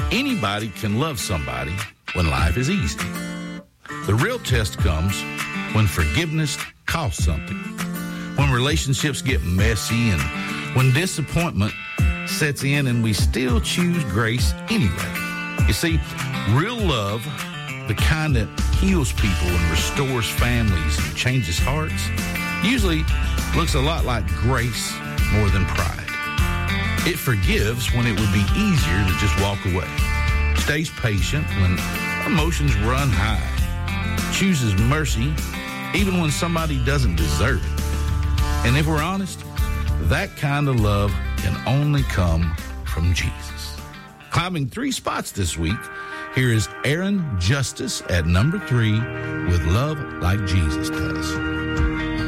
Anybody can love somebody when life is easy. The real test comes when forgiveness costs something, when relationships get messy, and when disappointment sets in and we still choose grace anyway. You see, real love, the kind that heals people and restores families and changes hearts, usually looks a lot like grace more than pride. It forgives when it would be easier to just walk away, stays patient when emotions run high, chooses mercy even when somebody doesn't deserve it. And if we're honest, that kind of love can only come from Jesus. Climbing 3 spots this week, here is Aaron Justice at number 3 with Love Like Jesus Does.